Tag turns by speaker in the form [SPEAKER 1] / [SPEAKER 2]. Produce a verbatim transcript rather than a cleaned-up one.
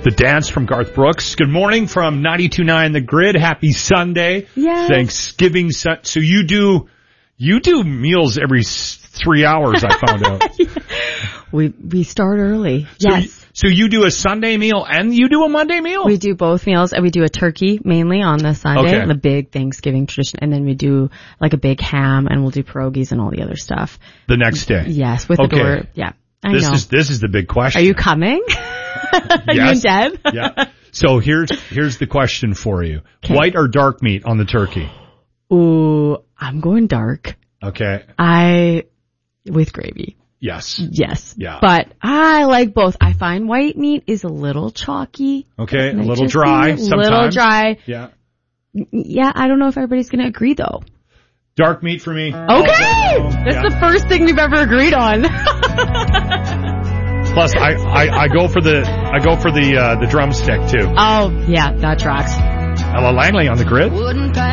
[SPEAKER 1] The Dance from Garth Brooks. Good morning from ninety-two point nine The Grid. Happy Sunday.
[SPEAKER 2] Yeah.
[SPEAKER 1] Thanksgiving. Su- so you do, you do meals every s- three hours, I found out.
[SPEAKER 2] yeah. We, we start early.
[SPEAKER 1] So
[SPEAKER 2] yes.
[SPEAKER 1] You, so you do a Sunday meal and you do a Monday meal?
[SPEAKER 2] We do both meals, and we do a turkey mainly on the Sunday,
[SPEAKER 1] Okay.
[SPEAKER 2] the big Thanksgiving tradition, and then we do like a big ham, and we'll do pierogies and all the other stuff.
[SPEAKER 1] The next day?
[SPEAKER 2] Yes, with
[SPEAKER 1] Okay.
[SPEAKER 2] the door. Yeah, I
[SPEAKER 1] This
[SPEAKER 2] know.
[SPEAKER 1] is, this is the big question.
[SPEAKER 2] Are you coming?
[SPEAKER 1] Yes.
[SPEAKER 2] You and Deb?
[SPEAKER 1] Yeah. So here's, here's the question for you.
[SPEAKER 2] Okay.
[SPEAKER 1] White or dark meat on the turkey?
[SPEAKER 2] Ooh, I'm going dark.
[SPEAKER 1] Okay.
[SPEAKER 2] I, with gravy.
[SPEAKER 1] Yes.
[SPEAKER 2] Yes.
[SPEAKER 1] Yeah.
[SPEAKER 2] But I like both. I find white meat is a little chalky.
[SPEAKER 1] Okay. A
[SPEAKER 2] Nitrogen,
[SPEAKER 1] little dry
[SPEAKER 2] A
[SPEAKER 1] sometimes.
[SPEAKER 2] little dry.
[SPEAKER 1] Yeah.
[SPEAKER 2] Yeah, I don't know if everybody's going to agree though.
[SPEAKER 1] Dark meat for me.
[SPEAKER 2] Okay!
[SPEAKER 1] Oh,
[SPEAKER 2] That's
[SPEAKER 1] yeah.
[SPEAKER 2] the first thing we've ever agreed on.
[SPEAKER 1] Plus, I, I, I go for the I go for the uh, the drumstick too.
[SPEAKER 2] Oh, yeah, that tracks.
[SPEAKER 1] Ella Langley on the Grid.
[SPEAKER 3] Wouldn't